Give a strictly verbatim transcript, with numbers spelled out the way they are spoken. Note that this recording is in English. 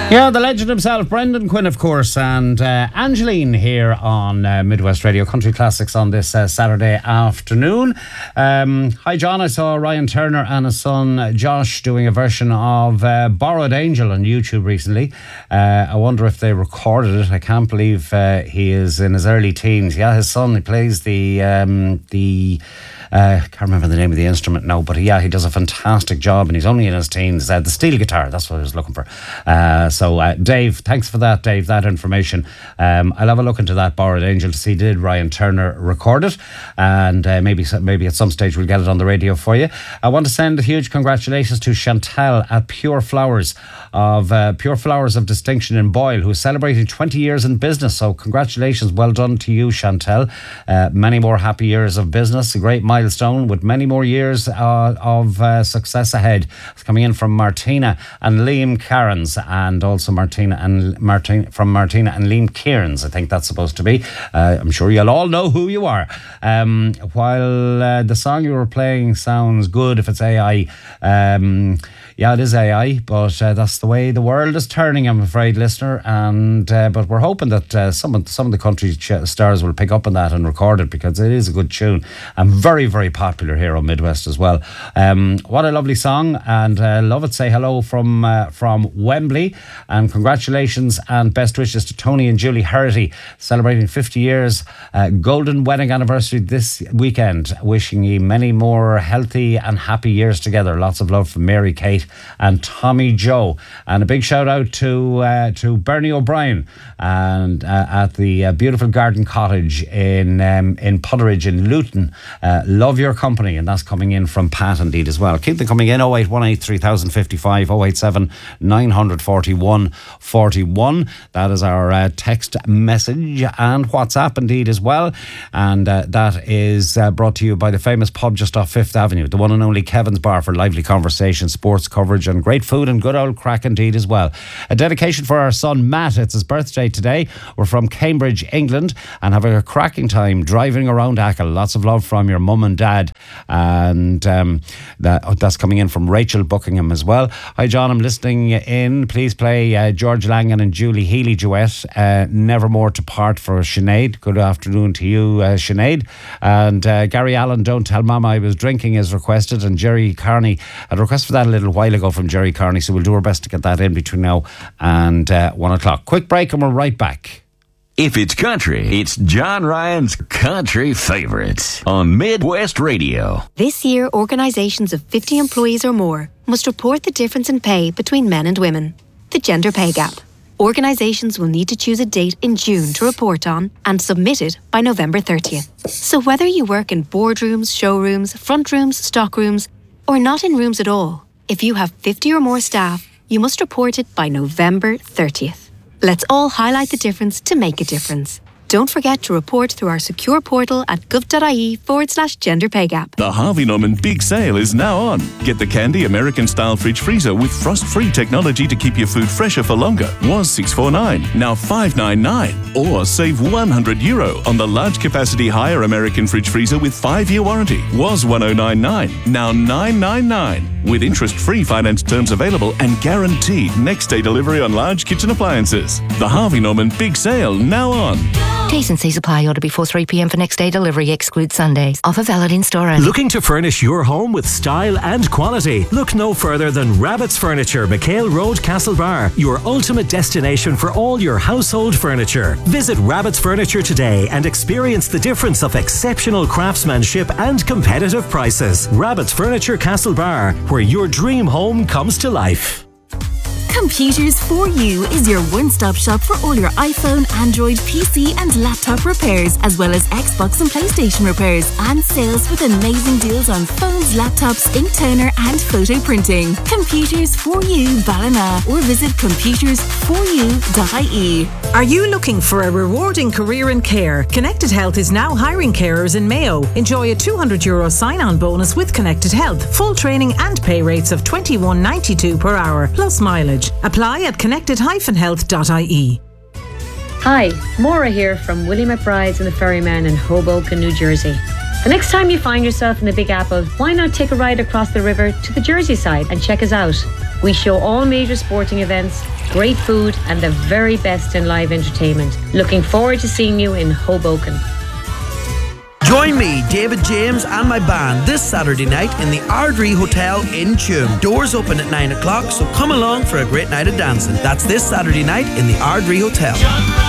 Yeah, the legend himself, Brendan Quinn, of course, and uh, Angeline here on uh, Midwest Radio Country Classics on this uh, Saturday afternoon. Um, hi, John. I saw Ryan Turner and his son Josh doing a version of uh, Borrowed Angel on YouTube recently. Uh, I wonder if they recorded it. I can't believe uh, he is in his early teens. Yeah, his son, he plays the um, the. Uh, I can't remember the name of the instrument now, but yeah, he does a fantastic job, and he's only in his teens. Uh, the steel guitar, that's what I was looking for. Uh, so, uh, Dave, thanks for that, Dave, that information. Um, I'll have a look into that Borrowed Angel to see did Ryan Turner record it, and uh, maybe maybe at some stage we'll get it on the radio for you. I want to send a huge congratulations to Chantal at Pure Flowers of uh, Pure Flowers of Distinction in Boyle, who is celebrating twenty years in business. So, congratulations, well done to you, Chantal. Uh, many more happy years of business, a great milestone with many more years uh, of uh, success ahead. It's coming in from Martina and Liam Cairns, and also Martina and Martin from Martina and Liam Cairns. I think that's supposed to be. Uh, I'm sure you'll all know who you are. Um, while uh, the song you were playing sounds good, if it's A I. Um, Yeah, it is A I, but uh, that's the way the world is turning, I'm afraid, listener. And uh, but we're hoping that uh, some of some of the country ch- stars will pick up on that and record it, because it is a good tune and very, very popular here on Midwest as well. Um, what a lovely song, and uh, love it. Say hello from uh, from Wembley, and congratulations and best wishes to Tony and Julie Herity, celebrating fifty years, uh, golden wedding anniversary this weekend. Wishing you many more healthy and happy years together. Lots of love from Mary Kate and Tommy Joe, and a big shout out to uh, to Bernie O'Brien and uh, at the uh, beautiful Garden Cottage in um, in Putteridge in Luton. Uh, love your company, and that's coming in from Pat indeed as well. Keep them coming in. oh eight one eight three thousand fifty-five, oh eight seven nine forty-one forty-one. That is our uh, text message, and WhatsApp indeed as well, and uh, that is uh, brought to you by the famous pub just off Fifth Avenue, the one and only Kevin's Bar, for lively conversation, sports coverage and great food and good old crack indeed as well. A dedication for our son Matt. It's his birthday today. We're from Cambridge, England, and having a cracking time driving around Achill. Lots of love from your mum and dad, and um, that, oh, that's coming in from Rachel Buckingham as well. Hi John, I'm listening in. Please play uh, George Langan and Julie Healy duet, uh, Nevermore to Part, for Sinead. Good afternoon to you, uh, Sinead. And uh, Gary Allen, Don't Tell Mama I Was Drinking is requested, and Jerry Carney had a request for that a little while ago from Jerry Carney, so we'll do our best to get that in between now and uh, one o'clock. Quick break and we're right back. If it's country, it's John Ryan's Country Favorites on Midwest Radio. This year, organisations of fifty employees or more must report the difference in pay between men and women, the gender pay gap. Organisations will need to choose a date in June to report on and submit it by November thirtieth. So whether you work in boardrooms, showrooms, front rooms, stock rooms, or not in rooms at all, if you have fifty or more staff, you must report it by November thirtieth. Let's all highlight the difference to make a difference. Don't forget to report through our secure portal at gov.ie forward slash gender pay gap. The Harvey Norman Big Sale is now on. Get the Candy American-style fridge freezer with frost-free technology to keep your food fresher for longer. Was six forty-nine, now five ninety-nine. Or save one hundred euro on the large capacity higher American fridge freezer with five-year warranty. Was ten ninety-nine, now nine ninety-nine. With interest-free finance terms available and guaranteed next-day delivery on large kitchen appliances. The Harvey Norman Big Sale now on. T's and C's apply. Order before three p.m. for next day delivery. Exclude Sundays. Offer valid in store only. Looking to furnish your home with style and quality? Look no further than Rabbit's Furniture, McHale Road, Castlebar. Your ultimate destination for all your household furniture. Visit Rabbit's Furniture today and experience the difference of exceptional craftsmanship and competitive prices. Rabbit's Furniture, Castlebar, where your dream home comes to life. Computers for You is your one-stop shop for all your iPhone, Android, P C and laptop repairs, as well as Xbox and PlayStation repairs, and sales with amazing deals on phones, laptops, ink toner and photo printing. Computers for You Ballina, or visit computers for you dot I E. Are you looking for a rewarding career in care? Connected Health is now hiring carers in Mayo. Enjoy a two hundred euro sign-on bonus with Connected Health, full training and pay rates of twenty-one ninety-two per hour, plus mileage. Apply at connected dash health dot I E. Hi, Maura here from Willie McBride's and the Ferryman in Hoboken, New Jersey. The next time you find yourself in the Big Apple, why not take a ride across the river to the Jersey side and check us out? We show all major sporting events, great food and the very best in live entertainment. Looking forward to seeing you in Hoboken. Join me, David James and my band this Saturday night in the Ardrey Hotel in Tuam. Doors open at nine o'clock, so come along for a great night of dancing. That's this Saturday night in the Ardrey Hotel.